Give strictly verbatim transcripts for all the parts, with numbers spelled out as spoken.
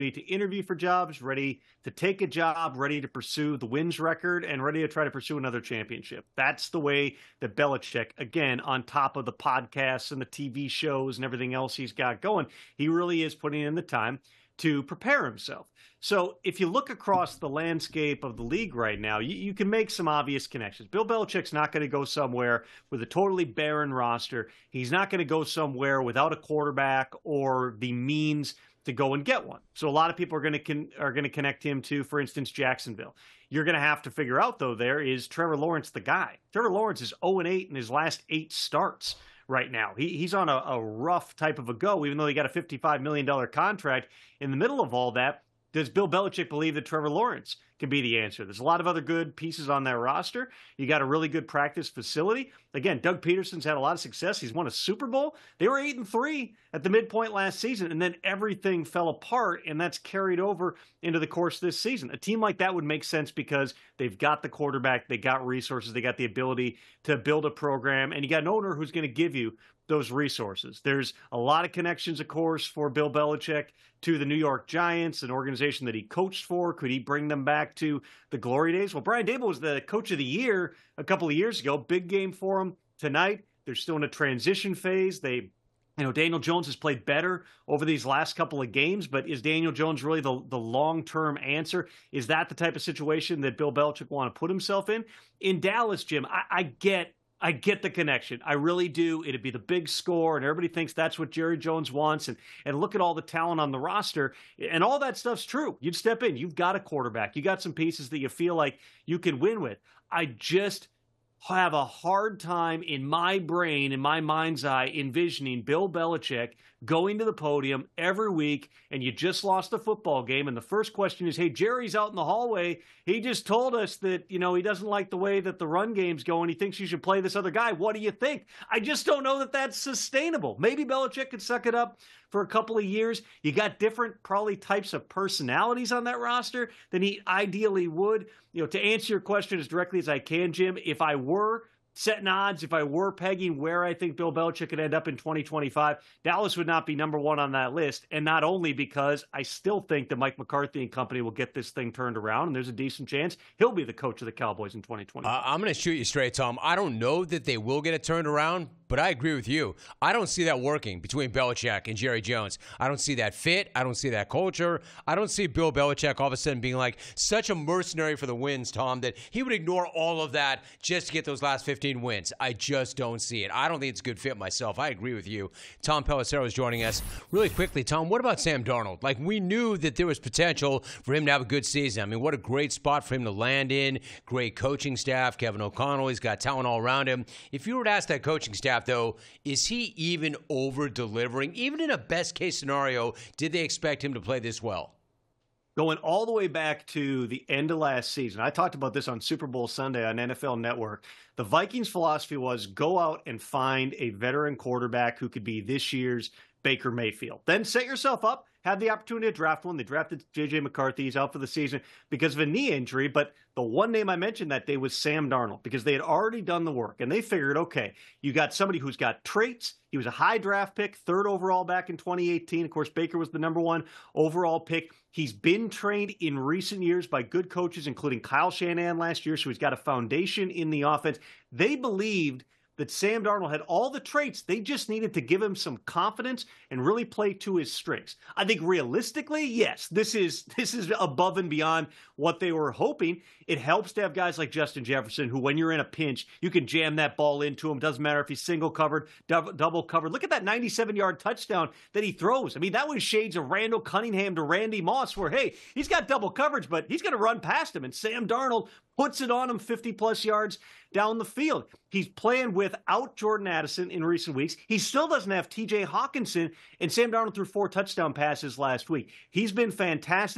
to interview for jobs, ready to take a job, ready to pursue the wins record, and ready to try to pursue another championship. That's the way that Belichick, again, on top of the podcasts and the T V shows and everything else he's got going, he really is putting in the time to prepare himself. So if you look across the landscape of the league right now, you, you can make some obvious connections. Bill Belichick's not going to go somewhere with a totally barren roster. He's not going to go somewhere without a quarterback or the means to go and get one. So a lot of people are going to con- are going to connect him to, for instance, Jacksonville. You're going to have to figure out, though, there is Trevor Lawrence the guy. Trevor Lawrence is oh and eight in his last eight starts right now. He, he's on a, a rough type of a go, even though he got a fifty-five million dollars contract. In the middle of all that, does Bill Belichick believe that Trevor Lawrence can be the answer? There's a lot of other good pieces on that roster. You got a really good practice facility. Again, Doug Peterson's had a lot of success. He's won a Super Bowl. They were eight and three at the midpoint last season, and then everything fell apart, and that's carried over into the course of this season. A team like that would make sense because they've got the quarterback, they got resources, they got the ability to build a program, and you got an owner who's going to give you those resources. There's a lot of connections, of course, for Bill Belichick to the New York Giants, an organization that he coached for. Could he bring them back to the glory days? Well, Brian Daboll was the coach of the year a couple of years ago. Big game for him tonight. They're still in a transition phase. They, you know, Daniel Jones has played better over these last couple of games, but is Daniel Jones really the, the long-term answer? Is that the type of situation that Bill Belichick want to put himself in? In Dallas, Jim, I, I get I get the connection. I really do. It'd be the big score, and everybody thinks that's what Jerry Jones wants. And, and look at all the talent on the roster. And all that stuff's true. You'd step in. You've got a quarterback. You got some pieces that you feel like you can win with. I just have a hard time in my brain, in my mind's eye, envisioning Bill Belichick going to the podium every week, and you just lost a football game, and the first question is, hey, Jerry's out in the hallway. He just told us that, you know, he doesn't like the way that the run game's going. He thinks you should play this other guy. What do you think? I just don't know that that's sustainable. Maybe Belichick could suck it up for a couple of years. You got different, probably, types of personalities on that roster than he ideally would. You know, to answer your question as directly as I can, Jim, if I were setting odds, if I were pegging where I think Bill Belichick could end up in twenty twenty-five, Dallas would not be number one on that list. And not only because I still think that Mike McCarthy and company will get this thing turned around, and there's a decent chance he'll be the coach of the Cowboys in twenty twenty. Uh, I'm going to shoot you straight, Tom. I don't know that they will get it turned around, but I agree with you. I don't see that working between Belichick and Jerry Jones. I don't see that fit. I don't see that culture. I don't see Bill Belichick all of a sudden being like such a mercenary for the wins, Tom, that he would ignore all of that just to get those last fifteen wins. I just don't see it. I don't think it's a good fit myself. I agree with you. Tom Pelissero is joining us. Really quickly, Tom, what about Sam Darnold? Like, we knew that there was potential for him to have a good season. I mean, what a great spot for him to land in. Great coaching staff. Kevin O'Connell, he's got talent all around him. If you were to ask that coaching staff, though, is he even over-delivering? Even in a best-case scenario, did they expect him to play this well? Going all the way back to the end of last season, I talked about this on Super Bowl Sunday on N F L Network. The Vikings' philosophy was go out and find a veteran quarterback who could be this year's Baker Mayfield. Then set yourself up, have the opportunity to draft one. They drafted J J McCarthy. He's out for the season because of a knee injury. But the one name I mentioned that day was Sam Darnold because they had already done the work. And they figured, okay, you got somebody who's got traits. He was a high draft pick, third overall back in twenty eighteen. Of course, Baker was the number one overall pick. He's been trained in recent years by good coaches, including Kyle Shanahan last year. So he's got a foundation in the offense. They believed that Sam Darnold had all the traits. They just needed to give him some confidence and really play to his strengths. I think realistically, yes, this is this is above and beyond what they were hoping. It helps to have guys like Justin Jefferson, who when you're in a pinch, you can jam that ball into him. Doesn't matter if he's single covered, double, double covered. Look at that ninety-seven yard touchdown that he throws. I mean, that was shades of Randall Cunningham to Randy Moss, where, hey, he's got double coverage, but he's going to run past him. And Sam Darnold puts it on him fifty plus yards down the field. He's playing without Jordan Addison in recent weeks. He still doesn't have T J Hawkinson, and Sam Darnold threw four touchdown passes last week. He's been fantastic.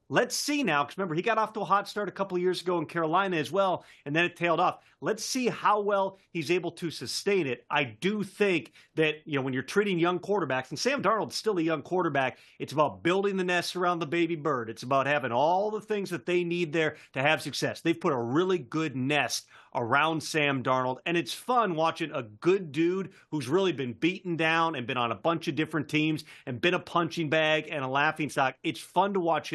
Let's see now, because remember, he got off to a hot start a couple of years ago in Carolina as well, and then it tailed off. Let's see how well he's able to sustain it. I do think that, you know, when you're treating young quarterbacks, and Sam Darnold's still a young quarterback, it's about building the nest around the baby bird. It's about having all the things that they need there to have success. They've put a really good nest around Sam Darnold, and it's fun watching a good dude who's really been beaten down and been on a bunch of different teams and been a punching bag and a laughingstock. It's fun to watch him